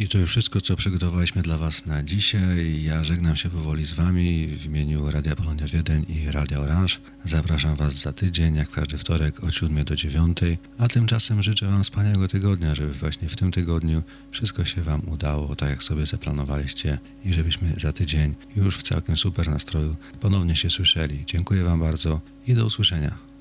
I to już wszystko, co przygotowaliśmy dla Was na dzisiaj. Ja żegnam się powoli z Wami w imieniu Radia Polonia Wiedeń i Radia Orange. Zapraszam Was za tydzień, jak każdy wtorek od 7 do 9. A tymczasem życzę Wam wspaniałego tygodnia, żeby właśnie w tym tygodniu wszystko się Wam udało, tak jak sobie zaplanowaliście i żebyśmy za tydzień już w całkiem super nastroju ponownie się słyszeli. Dziękuję Wam bardzo i do usłyszenia.